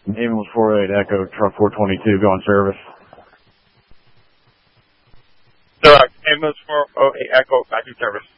Amos 48 Echo, truck 422, go on service. Direct, Amos 408 Echo, back in service.